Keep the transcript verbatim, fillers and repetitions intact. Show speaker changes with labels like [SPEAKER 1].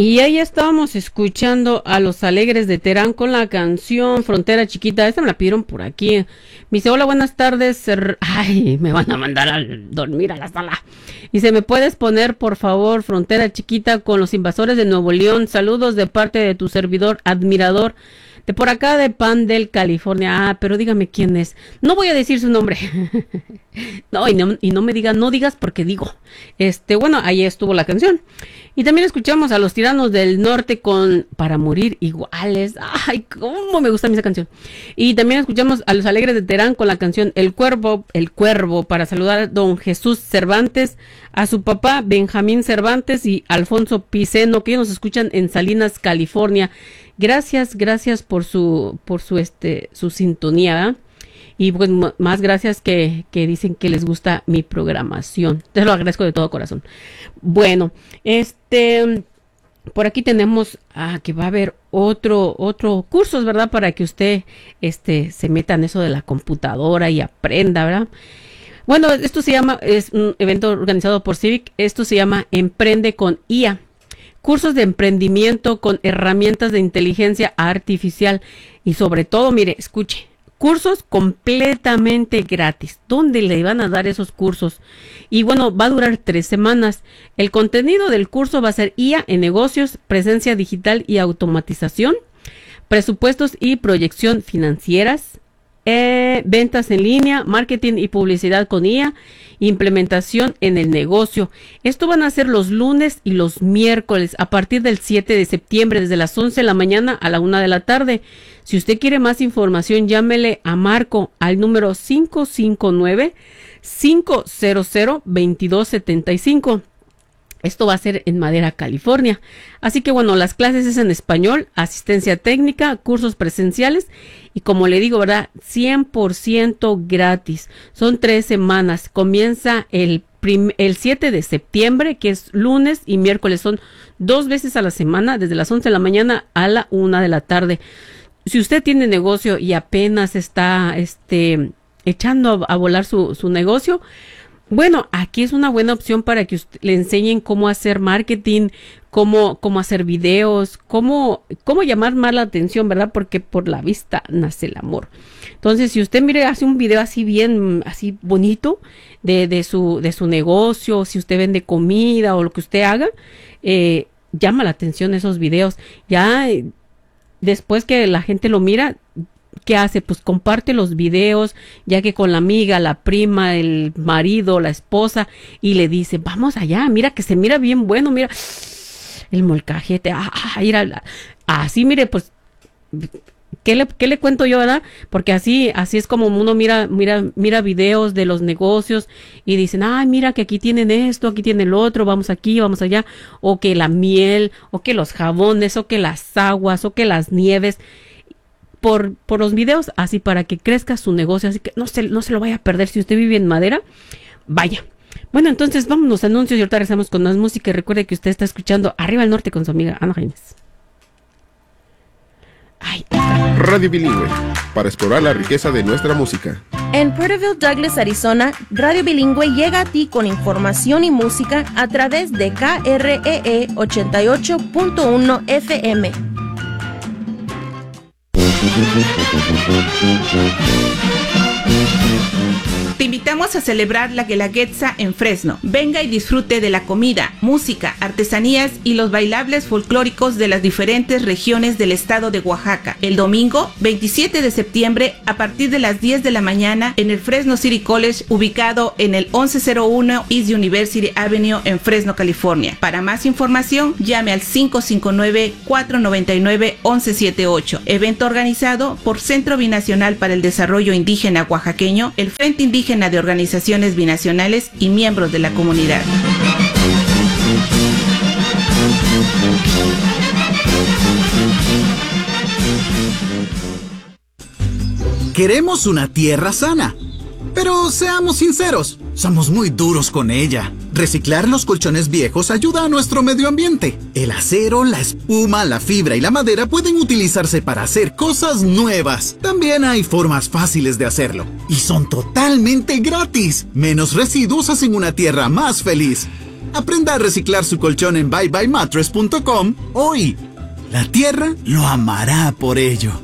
[SPEAKER 1] Y ahí estábamos escuchando a Los Alegres de Terán con la canción Frontera Chiquita. Esta me la pidieron por aquí. Me dice, hola, buenas tardes. Ay, me van a mandar a dormir a la sala. Dice, ¿me puedes poner, por favor, Frontera Chiquita con Los Invasores de Nuevo León? Saludos de parte de tu servidor, admirador, de por acá de Pandel, California. Ah, pero dígame quién es. No voy a decir su nombre. No, y no, y no me digas, no digas porque digo. Este, bueno, ahí estuvo la canción. Y también escuchamos a Los Tiranos del Norte con Para Morir Iguales. Ay, cómo me gusta a mí esa canción. Y también escuchamos a Los Alegres de Terán con la canción El Cuervo, El Cuervo, para saludar a don Jesús Cervantes, a su papá Benjamín Cervantes y Alfonso Piceno, que nos escuchan en Salinas, California. Gracias, gracias por su, por su, este, su sintonía, ¿verdad? Y pues más gracias que, que dicen que les gusta mi programación. Te lo agradezco de todo corazón. Bueno, este, por aquí tenemos ah, que va a haber otro, otro cursos, ¿verdad? Para que usted, este, se meta en eso de la computadora y aprenda, ¿verdad? Bueno, esto se llama, es un evento organizado por Civic. Esto se llama Emprende con I A. Cursos de emprendimiento con herramientas de inteligencia artificial. Y sobre todo, mire, escuche. Cursos completamente gratis. ¿Dónde le van a dar esos cursos? Y bueno, va a durar tres semanas. El contenido del curso va a ser I A en negocios, presencia digital y automatización, presupuestos y proyección financieras, eh, ventas en línea, marketing y publicidad con I A, implementación en el negocio. Esto van a ser los lunes y los miércoles a partir del siete de septiembre, desde las once de la mañana a la una de la tarde. Si usted quiere más información, llámele a Marco al número cinco cinco nueve, cinco cero cero, dos dos siete cinco. Esto va a ser en Madera, California. Así que bueno, las clases es en español, asistencia técnica, cursos presenciales y como le digo, ¿verdad? cien por ciento gratis. Son tres semanas. Comienza el, prim- el siete de septiembre, que es lunes y miércoles. Son dos veces a la semana, desde las once de la mañana a la una de la tarde. Si usted tiene negocio y apenas está este, echando a, a volar su, su negocio, bueno, aquí es una buena opción para que usted, le enseñen cómo hacer marketing, cómo, cómo hacer videos, cómo, cómo llamar más la atención, ¿verdad? Porque por la vista nace el amor. Entonces, si usted mire, hace un video así bien, así bonito de, de su, de su negocio, si usted vende comida o lo que usted haga, eh, llama la atención esos videos. Ya después que la gente lo mira, ¿qué hace? Pues comparte los videos, ya que con la amiga, la prima, el marido, la esposa, y le dice, vamos allá, mira que se mira bien bueno, mira, el molcajete, ah, mira, así mire, pues, ¿qué le, qué le cuento yo, verdad? Porque así, así es como uno mira, mira, mira videos de los negocios y dicen, ay, mira que aquí tienen esto, aquí tienen el otro, vamos aquí, vamos allá, o que la miel, o que los jabones, o que las aguas, o que las nieves, por, por los videos, así para que crezca su negocio, así que no se, no se lo vaya a perder. Si usted vive en Madera, vaya. Bueno, entonces vámonos a anuncios y ahorita regresamos con más música. Y recuerde que usted está escuchando Arriba al Norte con su amiga Ana Jaimes. Ay,
[SPEAKER 2] Radio Bilingüe, para explorar la riqueza de nuestra música.
[SPEAKER 3] En Porterville, Douglas, Arizona, Radio Bilingüe llega a ti con información y música a través de K R E E ochenta y ocho punto uno F M.
[SPEAKER 4] Te invitamos a celebrar la Guelaguetza en Fresno. Venga y disfrute de la comida, música, artesanías y los bailables folclóricos de las diferentes regiones del estado de Oaxaca. El domingo veintisiete de septiembre a partir de las diez de la mañana en el Fresno City College, ubicado en el once cero uno East University Avenue en Fresno, California. Para más información, llame al cinco cinco nueve, cuatro nueve nueve, once setenta y ocho. Evento organizado por Centro Binacional para el Desarrollo Indígena Oaxaqueño, el Frente Indígena de Organizaciones Binacionales y miembros de la comunidad.
[SPEAKER 5] Queremos una tierra sana. Pero seamos sinceros, somos muy duros con ella. Reciclar los colchones viejos ayuda a nuestro medio ambiente. El acero, la espuma, la fibra y la madera pueden utilizarse para hacer cosas nuevas. También hay formas fáciles de hacerlo. Y son totalmente gratis. Menos residuos hacen una tierra más feliz. Aprenda a reciclar su colchón en bye bye mattress punto com hoy. La tierra lo amará por ello.